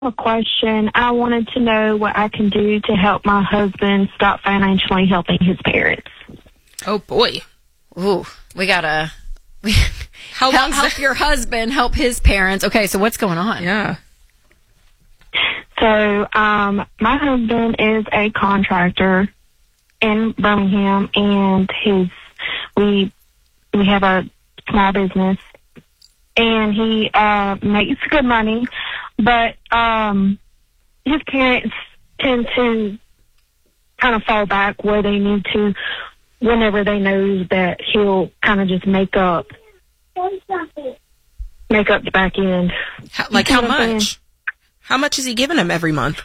a question. I wanted to know what I can do to help my husband stop financially helping his parents. Oh, boy. Ooh, we gotta help your husband help his parents. Okay, so what's going on? Yeah. So, my husband is a contractor in Birmingham, and we have a small business, and he makes good money, but his parents tend to kind of fall back where they need to whenever they know that he'll kind of just make up the back end. How much? How much is he giving him every month?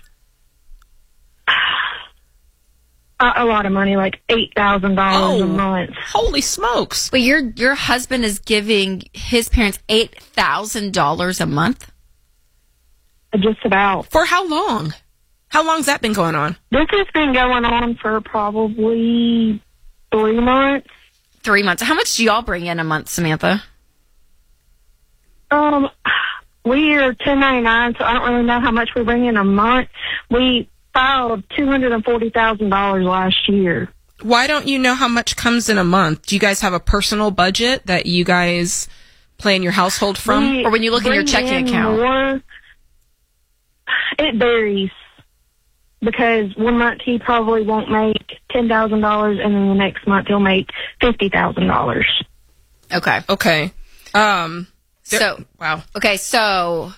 A lot of money, like $8,000 a month. Holy smokes! But your husband is giving his parents $8,000 a month? Just about. For how long? How long's that been going on? This has been going on for probably 3 months. 3 months. How much do y'all bring in a month, Samantha? We are 1099, so I don't really know how much we bring in a month. We filed $240,000 last year. Why don't you know how much comes in a month? Do you guys have a personal budget that you guys plan your household from? Or when you look in your checking account? It varies. Because 1 month he probably won't make $10,000, and then the next month he'll make $50,000. Okay. Wow. Okay, so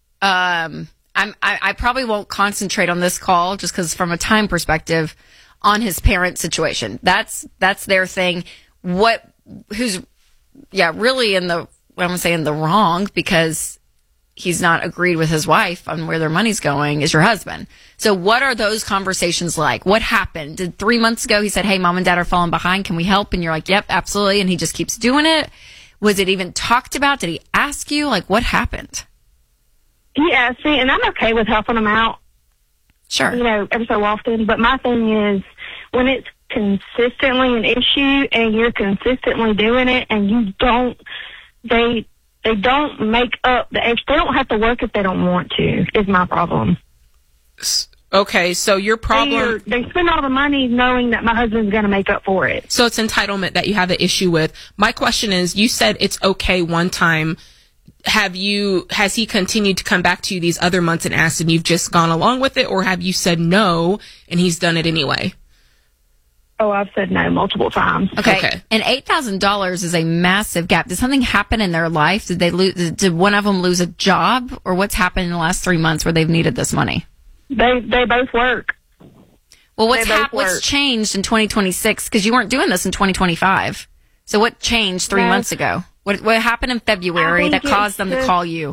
I probably won't concentrate on this call just because from a time perspective on his parent situation. That's their thing. Who's really in the wrong because he's not agreed with his wife on where their money's going is your husband. So what are those conversations like? What happened? Did 3 months ago he said, hey, mom and dad are falling behind. Can we help? And you're like, yep, absolutely. And he just keeps doing it. Was it even talked about? Did he ask you? Like, what happened? He asked me, and I'm okay with helping him out. Sure. Every so often. But my thing is, when it's consistently an issue and you're consistently doing it and you don't, they don't make up the extra. They don't have to work if they don't want to, is my problem. Okay, so your problem... They spend all the money knowing that my husband's going to make up for it. So it's entitlement that you have an issue with. My question is, you said it's okay one time. Has he continued to come back to you these other months and asked and you've just gone along with it? Or have you said no and he's done it anyway? Oh, I've said no multiple times. Okay. And $8,000 is a massive gap. Did something happen in their life? Did one of them lose a job? Or what's happened in the last 3 months where they've needed this money? They both work. Well, what's changed in 2026? Because you weren't doing this in 2025. So what changed 3 months ago? What happened in February that caused them to call you?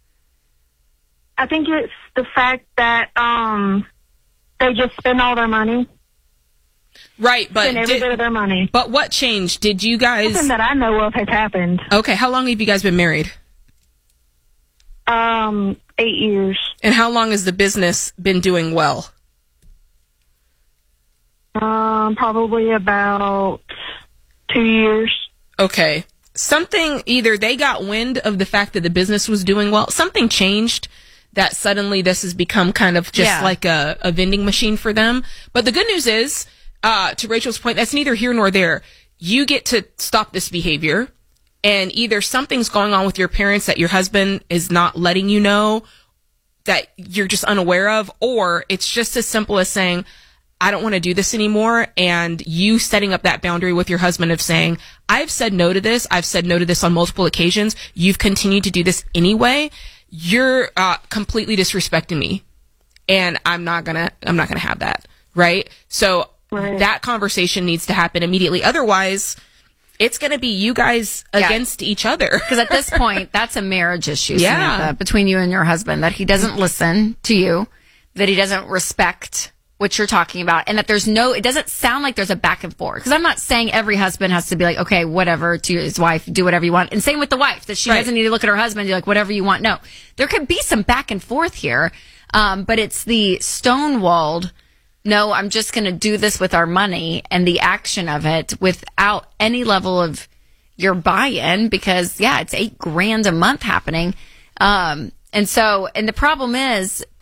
I think it's the fact that they just spend all their money. Right, but every bit of their money. But what changed? Did you guys? Nothing that I know of has happened. Okay, how long have you guys been married? 8 years. And how long has the business been doing well? Probably about 2 years. Okay. Either they got wind of the fact that the business was doing well, something changed that suddenly this has become kind of just like a vending machine for them. But the good news is, to Rachel's point, that's neither here nor there. You get to stop this behavior, and either something's going on with your parents that your husband is not letting you know, that you're just unaware of, or it's just as simple as saying, I don't want to do this anymore, and you setting up that boundary with your husband of saying, I've said no to this. I've said no to this on multiple occasions. You've continued to do this anyway. You're completely disrespecting me, and I'm not gonna have that, right? So that conversation needs to happen immediately. Otherwise, it's going to be you guys against each other. Because at this point, that's a marriage issue, Samantha, between you and your husband, that he doesn't listen to you, that he doesn't respect what you're talking about, and that it doesn't sound like there's a back and forth. Because I'm not saying every husband has to be like, okay, whatever, to his wife, do whatever you want. And same with the wife, that she doesn't need to look at her husband and be like, whatever you want. No, there could be some back and forth here, but it's the stonewalled, no, I'm just going to do this with our money, and the action of it without any level of your buy-in, because it's $8,000 a month happening. And so, and the problem is